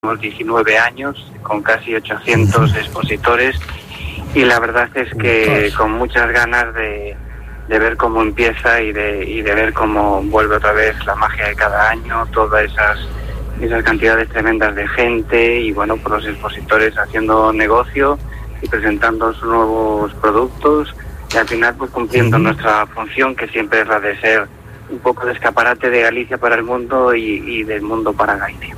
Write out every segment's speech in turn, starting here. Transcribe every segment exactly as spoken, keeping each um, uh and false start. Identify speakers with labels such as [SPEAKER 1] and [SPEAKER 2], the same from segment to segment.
[SPEAKER 1] diecinueve años, con casi ochocientos expositores, y la verdad es que con muchas ganas de, de ver cómo empieza y de, y de ver cómo vuelve otra vez la magia de cada año, todas esas, esas cantidades tremendas de gente y bueno, pues los expositores haciendo negocio y presentando sus nuevos productos y al final pues cumpliendo uh-huh. nuestra función, que siempre es la de ser un poco de escaparate de Galicia para el mundo y, y del mundo para Galicia.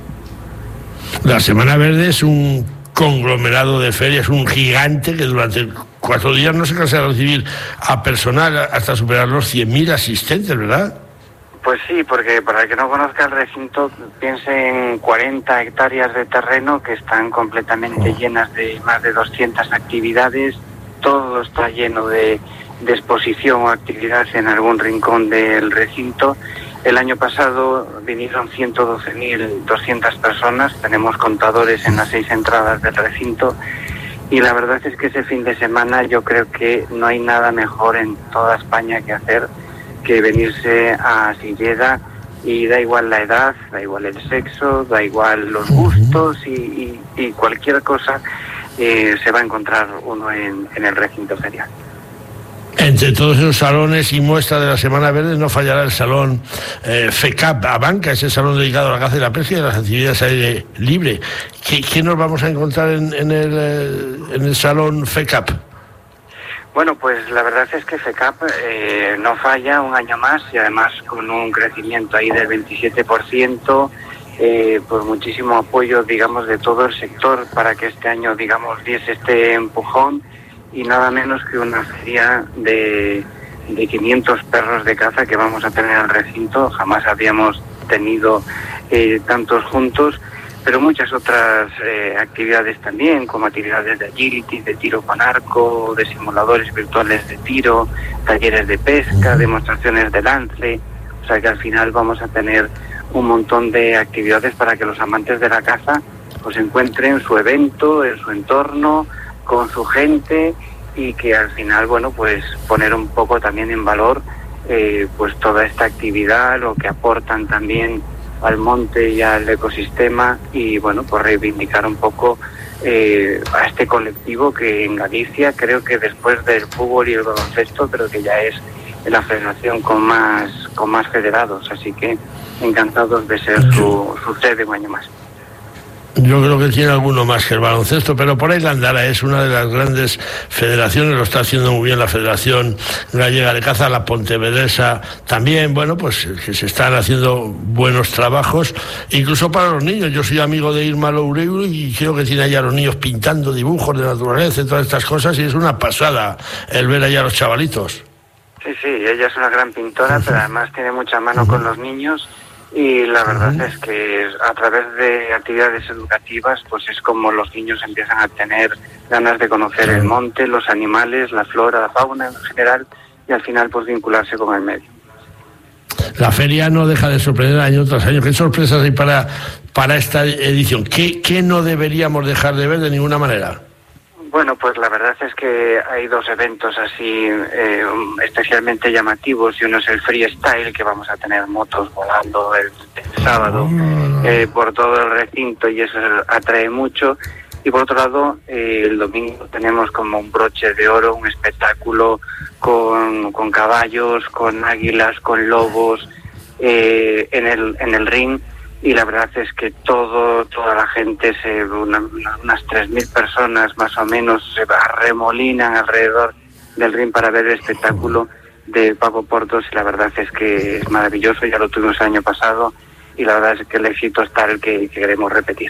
[SPEAKER 2] La Semana Verde es un conglomerado de ferias, un gigante que durante cuatro días no se cansa de recibir a personal hasta superar los cien mil asistentes, ¿verdad?
[SPEAKER 1] Pues sí, porque para el que no conozca el recinto, piense en cuarenta hectáreas de terreno que están completamente oh. llenas de más de doscientas actividades, todo está lleno de, de exposición o actividad en algún rincón del recinto. El año pasado vinieron ciento doce mil doscientas personas, tenemos contadores en las seis entradas del recinto y la verdad es que ese fin de semana yo creo que no hay nada mejor en toda España que hacer que venirse a Silleda, y da igual la edad, da igual el sexo, da igual los gustos y, y, y cualquier cosa eh, se va a encontrar uno en, en el recinto ferial.
[SPEAKER 2] Entre todos esos salones y muestras de la Semana Verde no fallará el salón eh, FECAP Abanca, ese salón dedicado a la caza y la pesca y a las actividades al aire libre. ¿Qué, qué nos vamos a encontrar en, en, el, eh, en el salón FECAP?
[SPEAKER 1] Bueno, pues la verdad es que FECAP eh, no falla un año más y además con un crecimiento ahí del veintisiete por ciento, eh, por muchísimo apoyo, digamos, de todo el sector para que este año, digamos, diese este empujón. Y nada menos que una feria de, de quinientos perros de caza que vamos a tener en el recinto. Jamás habíamos tenido eh, tantos juntos, pero muchas otras eh, actividades también, como actividades de agility, de tiro con arco, de simuladores virtuales de tiro, talleres de pesca, demostraciones de lance. O sea que al final vamos a tener un montón de actividades para que los amantes de la caza pues encuentren su evento, en su entorno, con su gente, y que al final, bueno, pues poner un poco también en valor eh, pues toda esta actividad, lo que aportan también al monte y al ecosistema, y bueno, pues reivindicar un poco eh, a este colectivo que en Galicia creo que después del fútbol y el baloncesto creo que ya es la federación con más con más federados, así que encantados de ser su, su sede un año más.
[SPEAKER 2] Yo creo que tiene alguno más que el baloncesto, pero por ahí la andará, es una de las grandes federaciones, lo está haciendo muy bien la Federación Gallega de Caza, la pontevedresa también, bueno, pues que se están haciendo buenos trabajos, incluso para los niños. Yo soy amigo de Irma Loureiro y creo que tiene allá a los niños pintando dibujos de naturaleza y todas estas cosas, y es una pasada el ver allá a los chavalitos.
[SPEAKER 1] Sí, sí, ella es una gran pintora, pero además tiene mucha mano con los niños. Y la verdad es que a través de actividades educativas pues es como los niños empiezan a tener ganas de conocer el monte, los animales, la flora, la fauna en general, y al final pues vincularse con el medio.
[SPEAKER 2] La feria no deja de sorprender año tras año. ¿Qué sorpresas hay para, para esta edición? ¿Qué, ¿Qué no deberíamos dejar de ver de ninguna manera?
[SPEAKER 1] Bueno, pues la verdad es que hay dos eventos así eh, especialmente llamativos, y uno es el freestyle, que vamos a tener motos volando el, el sábado eh, por todo el recinto, y eso atrae mucho. Y por otro lado, eh, el domingo tenemos como un broche de oro, un espectáculo con, con caballos, con águilas, con lobos eh, en el en el ring. Y la verdad es que todo toda la gente, se una, unas tres mil personas más o menos, se arremolinan alrededor del ring para ver el espectáculo de Paco Portos, y la verdad es que es maravilloso. Ya lo tuvimos el año pasado y la verdad es que el éxito es tal que, que queremos repetir.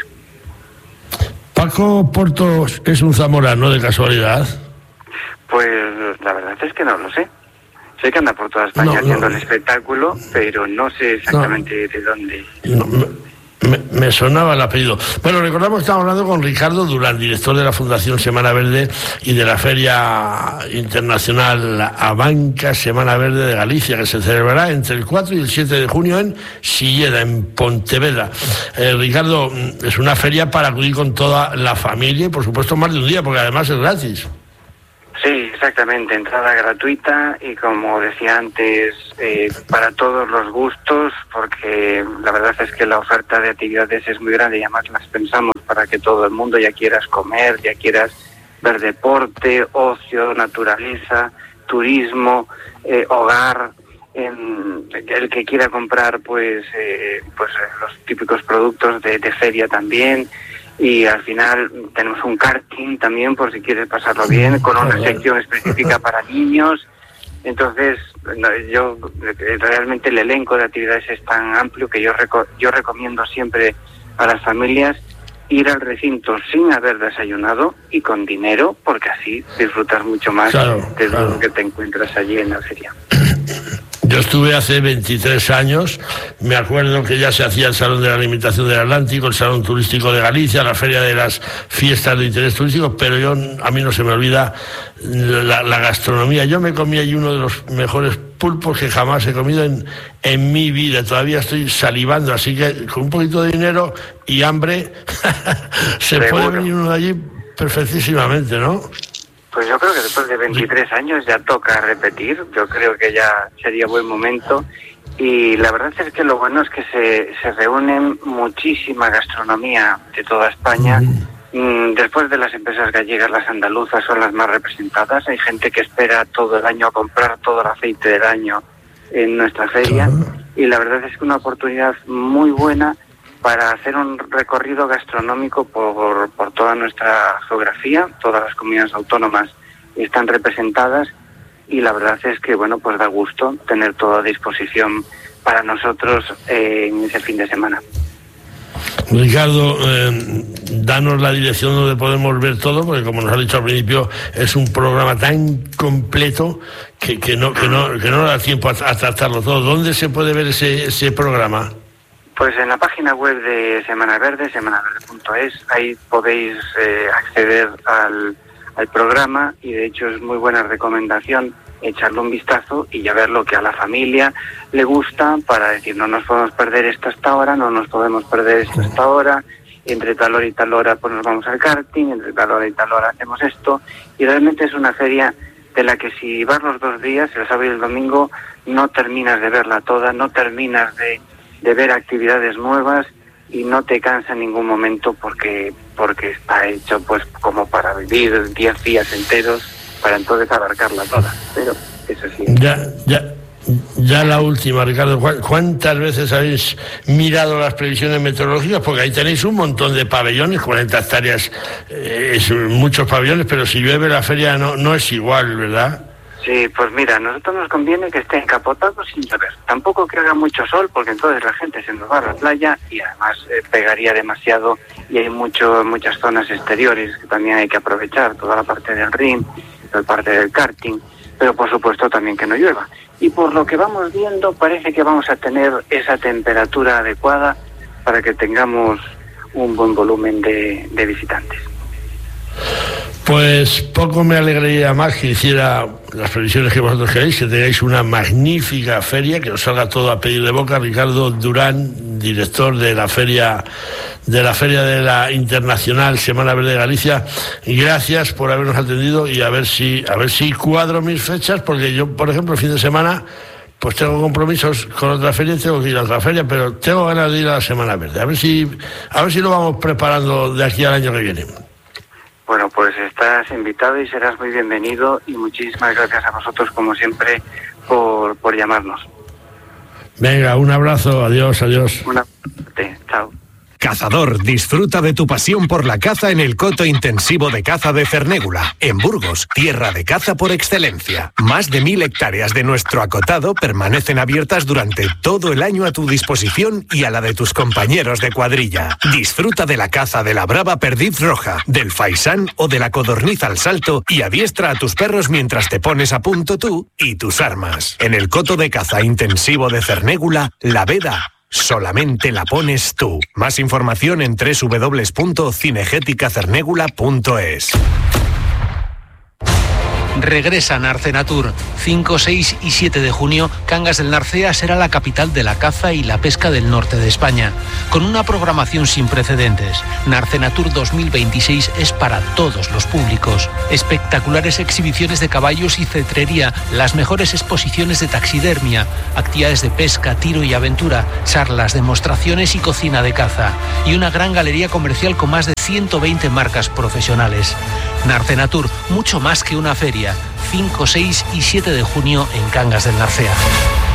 [SPEAKER 2] ¿Paco Portos es un zamorano de casualidad?
[SPEAKER 1] Pues la verdad es que no lo sé. Sé que anda por toda España no, haciendo no. el espectáculo, pero no sé exactamente no. de dónde.
[SPEAKER 2] No, me, me sonaba el apellido. Bueno, recordamos que estamos hablando con Ricardo Durán, director de la Fundación Semana Verde y de la Feria Internacional Abanca Semana Verde de Galicia, que se celebrará entre el cuatro y el siete de junio en Silleda, en Pontevedra. Eh, Ricardo, es una feria para acudir con toda la familia y, por supuesto, más de un día, porque además es gratis.
[SPEAKER 1] Sí, Exactamente, entrada gratuita y, como decía antes, eh, para todos los gustos, porque la verdad es que la oferta de actividades es muy grande y además las pensamos para que todo el mundo, ya quieras comer, ya quieras ver deporte, ocio, naturaleza, turismo, eh, hogar, eh, el que quiera comprar pues, eh, pues los típicos productos de, de feria también. Y al final tenemos un karting también, por si quieres pasarlo bien, con una sección específica para niños. Entonces, yo realmente el elenco de actividades es tan amplio que yo reco- yo recomiendo siempre a las familias ir al recinto sin haber desayunado y con dinero, porque así disfrutas mucho más claro, de claro. lo que te encuentras allí en la feria.
[SPEAKER 2] Yo estuve hace veintitrés años, me acuerdo que ya se hacía el Salón de la Alimentación del Atlántico, el Salón Turístico de Galicia, la Feria de las Fiestas de Interés Turístico, pero yo a mí no se me olvida la, la gastronomía. Yo me comí allí uno de los mejores pulpos que jamás he comido en, en mi vida. Todavía estoy salivando, así que con un poquito de dinero y hambre se
[SPEAKER 1] Seguro.
[SPEAKER 2] Puede venir uno de allí perfectísimamente, ¿no?
[SPEAKER 1] Pues yo creo que después de veintitrés años ya toca repetir, yo creo que ya sería buen momento, y la verdad es que lo bueno es que se, se reúnen muchísima gastronomía de toda España. Mm, después de las empresas gallegas, las andaluzas son las más representadas. Hay gente que espera todo el año a comprar todo el aceite del año en nuestra feria, y la verdad es que una oportunidad muy buena para hacer un recorrido gastronómico por, por toda nuestra geografía. Todas las comunidades autónomas están representadas y la verdad es que, bueno, pues da gusto tener todo a disposición para nosotros eh, en ese fin de semana.
[SPEAKER 2] Ricardo, eh, danos la dirección donde podemos ver todo, porque como nos ha dicho al principio, es un programa tan completo que, que, no, que, no, que no da tiempo a, a tratarlo todo. ¿Dónde se puede ver ese, ese programa?
[SPEAKER 1] Pues en la página web de Semana Verde, semana verde punto es, ahí podéis eh, acceder al, al programa, y de hecho es muy buena recomendación echarle un vistazo y ya ver lo que a la familia le gusta, para decir no nos podemos perder esto hasta ahora, no nos podemos perder esto hasta ahora, entre tal hora y tal hora pues nos vamos al karting, entre tal hora y tal hora hacemos esto, y realmente es una feria de la que si vas los dos días, el sábado y el domingo, no terminas de verla toda, no terminas de de ver actividades nuevas y no te cansa en ningún momento, porque porque está hecho pues como para vivir diez días enteros, para entonces abarcarla toda. Pero eso sí.
[SPEAKER 2] Ya, ya, ya la última, Ricardo. ¿Cuántas veces habéis mirado las previsiones meteorológicas? Porque ahí tenéis un montón de pabellones, cuarenta hectáreas, eh, es muchos pabellones, pero si llueve la feria no, no es igual, ¿verdad?
[SPEAKER 1] Sí, pues mira, a nosotros nos conviene que esté encapotado sin llover. Tampoco que haga mucho sol, porque entonces la gente se nos va a la playa y además eh, pegaría demasiado, y hay mucho, muchas zonas exteriores que también hay que aprovechar, toda la parte del ring, la parte del karting, pero por supuesto también que no llueva. Y por lo que vamos viendo parece que vamos a tener esa temperatura adecuada para que tengamos un buen volumen de, de visitantes.
[SPEAKER 2] Pues poco me alegraría más que hiciera las previsiones que vosotros queréis, que tengáis una magnífica feria, que os salga todo a pedir de boca. Ricardo Durán, director de la feria de la feria de la Internacional Semana Verde de Galicia, gracias por habernos atendido, y a ver si a ver si cuadro mis fechas, porque yo, por ejemplo, el fin de semana pues tengo compromisos con otra feria y tengo que ir a otra feria, pero tengo ganas de ir a la Semana Verde. A ver si a ver si lo vamos preparando de aquí al año que viene.
[SPEAKER 1] Bueno, pues estás invitado y serás muy bienvenido, y muchísimas gracias a vosotros, como siempre, por, por llamarnos.
[SPEAKER 2] Venga, un abrazo, adiós, adiós.
[SPEAKER 1] Un abrazo, chao.
[SPEAKER 3] Cazador, disfruta de tu pasión por la caza en el coto intensivo de caza de Cernégula, en Burgos, tierra de caza por excelencia. Más de mil hectáreas de nuestro acotado permanecen abiertas durante todo el año a tu disposición y a la de tus compañeros de cuadrilla. Disfruta de la caza de la brava perdiz roja, del faisán o de la codorniz al salto, y adiestra a tus perros mientras te pones a punto tú y tus armas. En el coto de caza intensivo de Cernégula, la veda solamente la pones tú. Más información en doble u doble u doble u punto cinegética cernégula punto es.
[SPEAKER 4] Regresa Narcenatur. cinco, seis y siete de junio, Cangas del Narcea será la capital de la caza y la pesca del norte de España. Con una programación sin precedentes, Narcenatur dos mil veintiséis es para todos los públicos. Espectaculares exhibiciones de caballos y cetrería, las mejores exposiciones de taxidermia, actividades de pesca, tiro y aventura, charlas, demostraciones y cocina de caza. Y una gran galería comercial con más de ciento veinte marcas profesionales. Narcenatur, mucho más que una feria. cinco, seis y siete de junio en Cangas del Narcea.